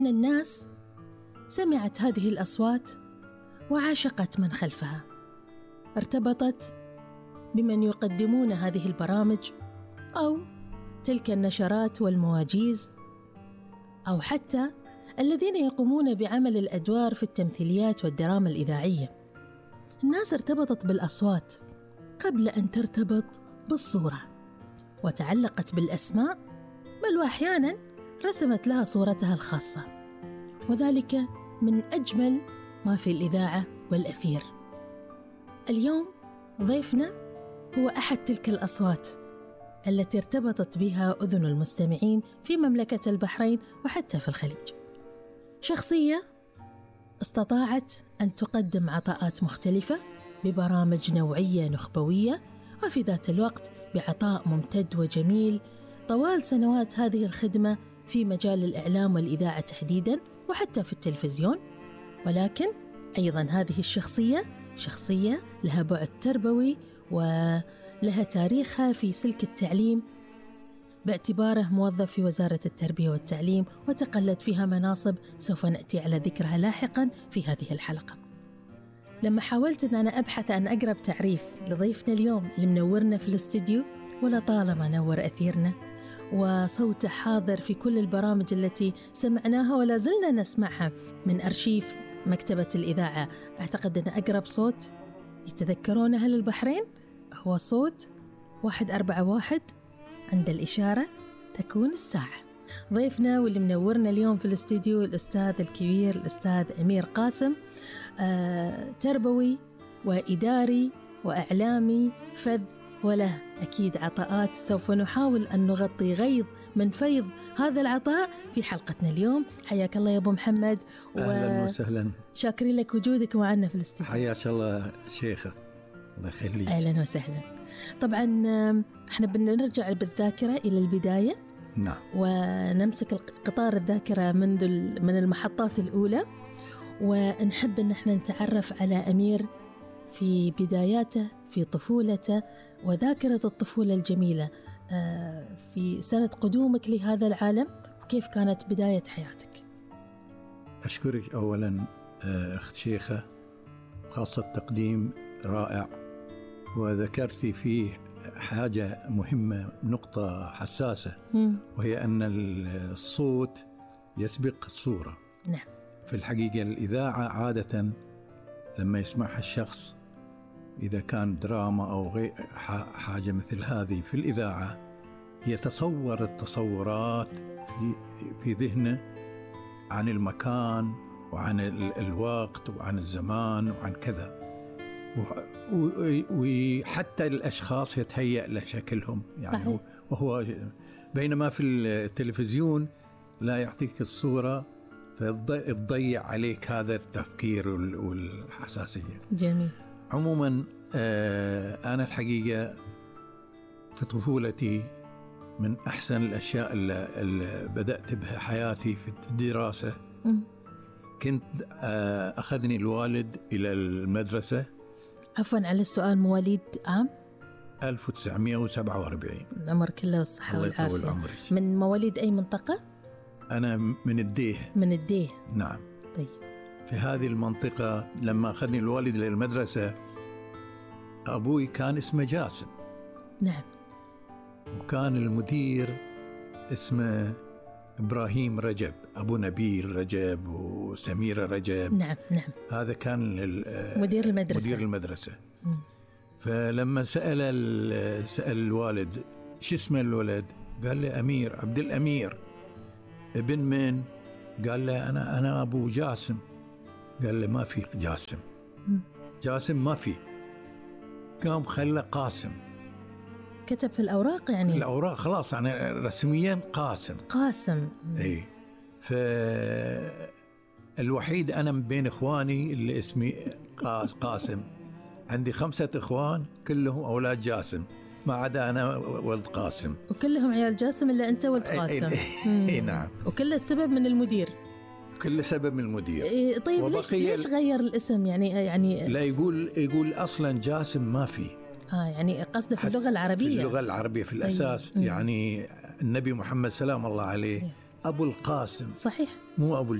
أن الناس سمعت هذه الأصوات وعاشقت من خلفها، ارتبطت بمن يقدمون هذه البرامج أو تلك النشرات والمواجيز، أو حتى الذين يقومون بعمل الأدوار في التمثيليات والدراما الإذاعية. الناس ارتبطت بالأصوات قبل أن ترتبط بالصورة، وتعلقت بالأسماء، بل وأحياناً رسمت لها صورتها الخاصة، وذلك من أجمل ما في الإذاعة والأثير. اليوم ضيفنا هو أحد تلك الأصوات التي ارتبطت بها أذن المستمعين في مملكة البحرين وحتى في الخليج. شخصية استطاعت أن تقدم عطاءات مختلفة ببرامج نوعية نخبوية، وفي ذات الوقت بعطاء ممتد وجميل طوال سنوات هذه الخدمة في مجال الإعلام والإذاعة تحديداً، وحتى في التلفزيون. ولكن أيضاً هذه الشخصية شخصية لها بعد تربوي ولها تاريخها في سلك التعليم، باعتباره موظف في وزارة التربية والتعليم، وتقلد فيها مناصب سوف نأتي على ذكرها لاحقاً في هذه الحلقة. لما حاولت أن أنا أبحث عن أقرب تعريف لضيفنا اليوم اللي منورنا في الاستديو، ولطالما نور أثيرنا وصوته حاضر في كل البرامج التي سمعناها ولا زلنا نسمعها من أرشيف مكتبة الإذاعة، أعتقد أن أقرب صوت يتذكرون أهل البحرين هو صوت 141 عند الإشارة تكون الساعة. ضيفنا واللي منورنا اليوم في الاستديو الأستاذ الكبير الأستاذ أمير قاسم، تربوي وإداري وإعلامي فذ، وله أكيد عطاءات سوف نحاول أن نغطي غيض من فيض هذا العطاء في حلقتنا اليوم. حياك الله يا أبو محمد، أهلا وسهلا، شاكرين لك وجودك معنا في الاستديو. حياك الله شيخة، الله يخليك. أهلا وسهلا. طبعا احنا بنرجع بالذاكرة إلى البداية، نعم، ونمسك قطار الذاكرة من المحطات الأولى، ونحب أن احنا نتعرف على أمير في بداياته، في طفولته وذاكرة الطفولة الجميلة، في سنة قدومك لهذا العالم، وكيف كانت بداية حياتك. أشكرك أولا أخت شيخة، خاصة تقديم رائع، وذكرتي فيه حاجة مهمة، نقطة حساسة، وهي أن الصوت يسبق الصورة. نعم. في الحقيقة الإذاعة عادة لما يسمعها الشخص، إذا كان دراما أو غير حاجة مثل هذه في الإذاعة، يتصور التصورات في ذهنه عن المكان وعن الوقت وعن الزمان وعن كذا، وحتى الأشخاص يتهيأ لشكلهم يعني. صحيح. وهو بينما في التلفزيون لا يعطيك الصورة، فيضيع عليك هذا التفكير والحساسية. جميل. عموما أنا الحقيقة في طفولتي من أحسن الأشياء اللي بدأت بها حياتي في الدراسة، كنت أخذني الوالد إلى المدرسة. عفوا على السؤال، مواليد عام 1947. العمر كله والصحة والعافية. من مواليد أي منطقة؟ أنا من الديه. من الديه. نعم. طيب. في هذه المنطقة لما أخذني الوالد إلى المدرسة، أبوي كان اسمه جاسم. نعم. وكان المدير اسمه إبراهيم رجب، أبو نبيل رجب وسميرة رجب. نعم نعم. هذا كان مدير المدرسة. مدير المدرسة. فلما سأل الوالد شو اسمه الولد، قال لي أمير، عبد الأمير. ابن من؟ قال له أنا أبو جاسم. قال لي ما في جاسم. جاسم ما في. قام خلى قاسم. كتب في الأوراق يعني. الأوراق خلاص يعني رسميا قاسم. قاسم. إيه. فالوحيد أنا من بين إخواني اللي اسمي قاسم. عندي 5 إخوان كلهم أولاد جاسم، ما عدا أنا ولد قاسم. وكلهم عيال جاسم إلا أنت ولد قاسم. إيه نعم. وكل السبب من المدير. كل سبب من المدير. طيب ليش غير الاسم يعني لا يقول أصلا جاسم ما في. يعني قصده في اللغة العربية. في اللغة العربية في الأساس. يعني النبي محمد سلام الله عليه أبو القاسم صحيح، مو أبو